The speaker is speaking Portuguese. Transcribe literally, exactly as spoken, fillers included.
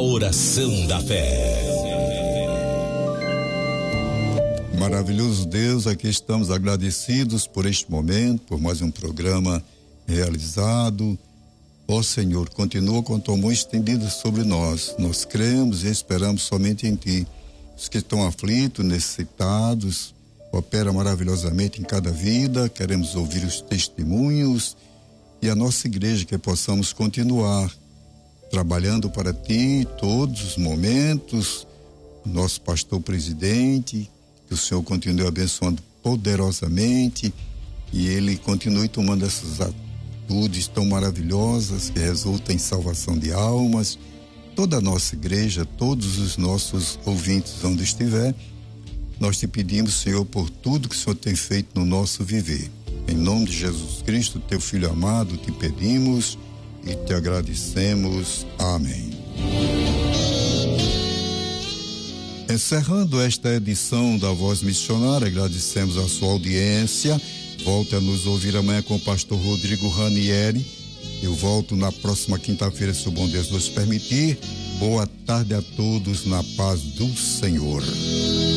Oração da Fé. Maravilhoso Deus, aqui estamos agradecidos por este momento, por mais um programa realizado. Ó Senhor, continua com tua mão estendida sobre nós. Nós cremos e esperamos somente em Ti. Os que estão aflitos, necessitados, opera maravilhosamente em cada vida. Queremos ouvir os testemunhos e a nossa igreja, que possamos continuar trabalhando para Ti todos os momentos. Nosso pastor presidente, que o Senhor continue abençoando poderosamente e ele continue tomando essas atitudes tão maravilhosas que resultam em salvação de almas. Toda a nossa igreja, todos os nossos ouvintes onde estiver, nós te pedimos, Senhor, por tudo que o Senhor tem feito no nosso viver. Em nome de Jesus Cristo, teu Filho amado, te pedimos e te agradecemos. Amém. Encerrando esta edição da Voz Missionária, agradecemos a sua audiência. Volte a nos ouvir amanhã com o pastor Rodrigo Ranieri. Eu volto na próxima quinta-feira, se o bom Deus nos permitir. Boa tarde a todos, na paz do Senhor.